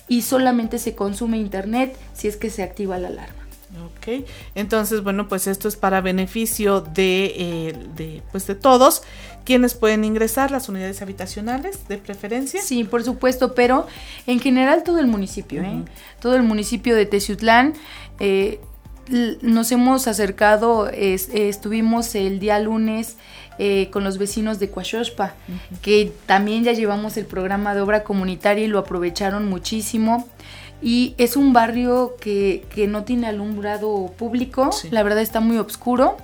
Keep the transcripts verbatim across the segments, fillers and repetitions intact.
y solamente se consume internet si es que se activa la alarma. Ok, entonces bueno, pues esto es para beneficio de, eh, de, pues de todos. ¿Quiénes pueden ingresar? ¿Las unidades habitacionales de preferencia? Sí, por supuesto, pero en general todo el municipio, uh-huh. ¿eh? Todo el municipio de Teciutlán. Eh, nos hemos acercado, es, estuvimos el día lunes eh, con los vecinos de Coaxoxpa, uh-huh. que también ya llevamos el programa de obra comunitaria y lo aprovecharon muchísimo. Y es un barrio que, que no tiene alumbrado público, sí. La verdad está muy oscuro.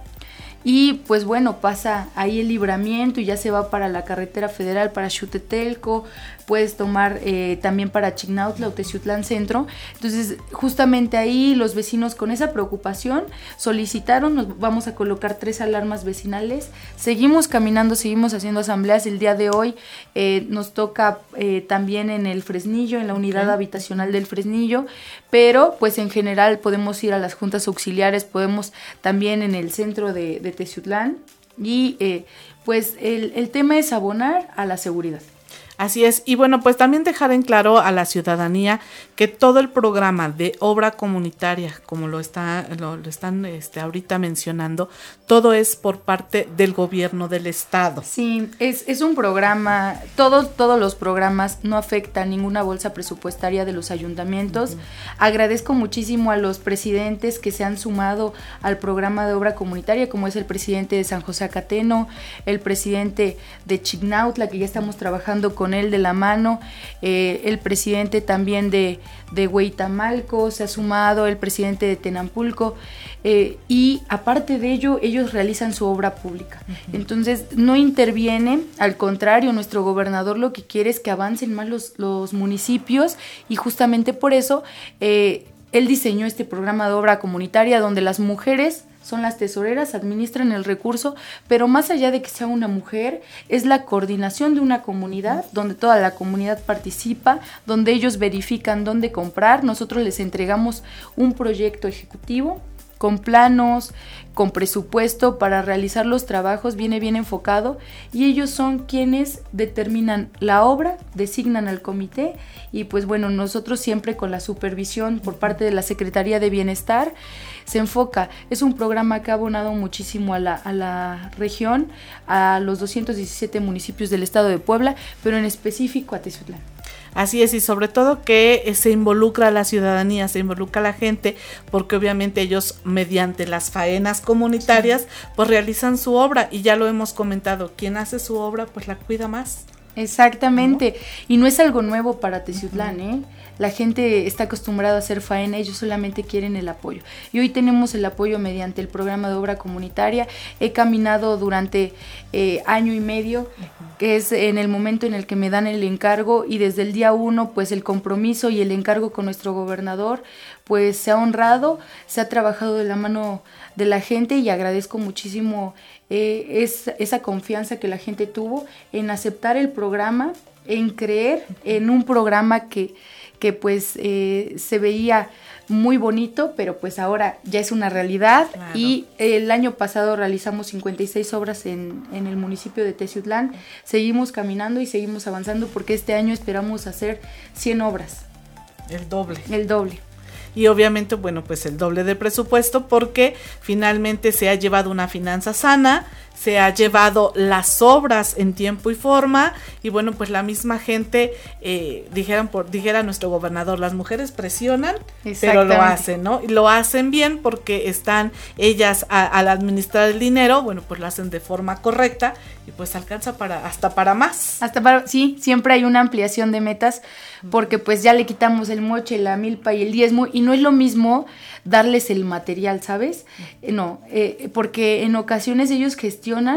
Y pues bueno, pasa ahí el libramiento y ya se va para la carretera federal, para Xutetelco, puedes tomar eh, también para Chignautla o Teciutlán Centro. Entonces justamente ahí los vecinos con esa preocupación solicitaron, nos vamos a colocar tres alarmas vecinales, seguimos caminando, seguimos haciendo asambleas. El día de hoy eh, nos toca eh, también en el Fresnillo, en la unidad okay. habitacional del Fresnillo, pero pues en general podemos ir a las juntas auxiliares, podemos también en el centro de, de Teciutlán y eh, pues el, el tema es abonar a la seguridad. Así es, y bueno, pues también dejar en claro a la ciudadanía que todo el programa de obra comunitaria, como lo está, lo, lo están este, ahorita mencionando, todo es por parte del gobierno del estado. Sí, es, es un programa, todos, todos los programas no afectan ninguna bolsa presupuestaria de los ayuntamientos. Uh-huh. Agradezco muchísimo a los presidentes que se han sumado al programa de obra comunitaria, como es el presidente de San José Acateno, el presidente de Chignautla, que ya estamos trabajando con él de la mano, eh, el presidente también de, de Hueytamalco se ha sumado, el presidente de Tenampulco, eh, y aparte de ello, ellos realizan su obra pública. Uh-huh. Entonces, no intervienen, al contrario, nuestro gobernador lo que quiere es que avancen más los, los municipios, y justamente por eso, eh, él diseñó este programa de obra comunitaria donde las mujeres son las tesoreras, administran el recurso, pero más allá de que sea una mujer, es la coordinación de una comunidad, donde toda la comunidad participa, donde ellos verifican dónde comprar, nosotros les entregamos un proyecto ejecutivo, con planos, con presupuesto para realizar los trabajos, viene bien enfocado, y ellos son quienes determinan la obra, designan al comité, y pues bueno, nosotros siempre con la supervisión por parte de la Secretaría de Bienestar, se enfoca, es un programa que ha abonado muchísimo a la, a la región, a los doscientos diecisiete municipios del estado de Puebla, pero en específico a Teciutlán. Así es, y sobre todo que eh, se involucra a la ciudadanía, se involucra a la gente, porque obviamente ellos mediante las faenas comunitarias, sí. pues realizan su obra, y ya lo hemos comentado, quien hace su obra pues la cuida más. Exactamente, ¿no? Y no es algo nuevo para Teciutlán, ¿eh? La gente está acostumbrada a hacer faena, ellos solamente quieren el apoyo. Y hoy tenemos el apoyo mediante el programa de obra comunitaria. He caminado durante eh, año y medio, uh-huh. que es en el momento en el que me dan el encargo, y desde el día uno, pues el compromiso y el encargo con nuestro gobernador, pues se ha honrado, se ha trabajado de la mano de la gente, y agradezco muchísimo eh, es, esa confianza que la gente tuvo en aceptar el programa, en creer en un programa que, que pues eh, se veía muy bonito, pero pues ahora ya es una realidad. Claro. Y el año pasado realizamos cincuenta y seis obras en, en el municipio de Teciutlán, seguimos caminando y seguimos avanzando, porque este año esperamos hacer cien obras. El doble. El doble. Y obviamente, bueno, pues el doble de presupuesto, porque finalmente se ha llevado una finanza sana, se ha llevado las obras en tiempo y forma, y bueno, pues la misma gente, eh, dijeran por, dijera nuestro gobernador, las mujeres presionan, pero lo hacen, ¿no? Y lo hacen bien porque están ellas a, al administrar el dinero, bueno, pues lo hacen de forma correcta, y pues alcanza para hasta para más. Hasta para, sí, siempre hay una ampliación de metas, porque pues ya le quitamos el moche, la milpa y el diezmo, y no es lo mismo darles el material, ¿sabes? Eh, no, eh, porque en ocasiones ellos gestionan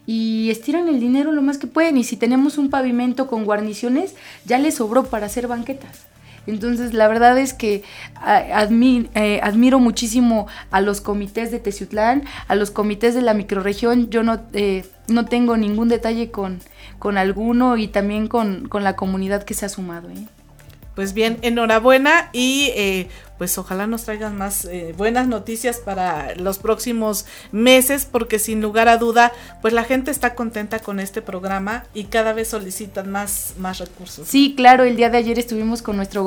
y estiran el dinero lo más que pueden, y si tenemos un pavimento con guarniciones, ya les sobró para hacer banquetas. Entonces, la verdad es que admi- eh, admiro muchísimo a los comités de Teciutlán, a los comités de la microrregión. Yo no, eh, no tengo ningún detalle con, con alguno, y también con, con la comunidad que se ha sumado, ¿eh? Pues bien, enhorabuena, y eh, pues ojalá nos traigan más eh, buenas noticias para los próximos meses, porque sin lugar a duda, pues la gente está contenta con este programa y cada vez solicitan más, más recursos. Sí, claro, el día de ayer estuvimos con nuestro